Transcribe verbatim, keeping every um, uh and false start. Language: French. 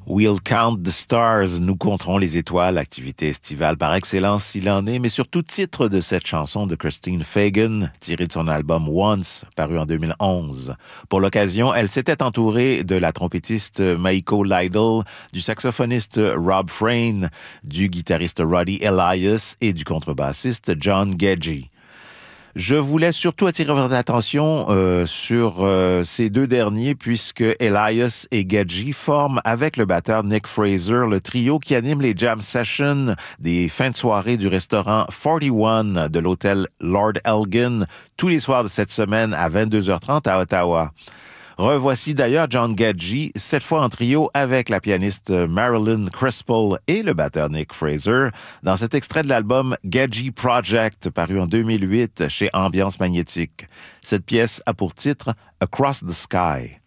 We'll count the stars, nous compterons les étoiles, activité estivale par excellence s'il en est, mais surtout titre de cette chanson de Christine Fagan, tirée de son album Once, paru en deux mille onze. Pour l'occasion, elle s'était entourée de la trompettiste Maiko Lidle, du saxophoniste Rob Frayne, du guitariste Roddy Elias et du contrebassiste John Gedgie. Je voulais surtout attirer votre attention euh, sur euh, ces deux derniers puisque Elias et Gedgie forment avec le batteur Nick Fraser le trio qui anime les jam sessions des fins de soirée du restaurant quarante et un de l'hôtel Lord Elgin tous les soirs de cette semaine à vingt-deux heures trente à Ottawa. Revoici d'ailleurs John Gedgie, cette fois en trio avec la pianiste Marilyn Crispell et le batteur Nick Fraser, dans cet extrait de l'album Gedgie Project, paru en deux mille huit chez Ambiance Magnétique. Cette pièce a pour titre Across the Sky.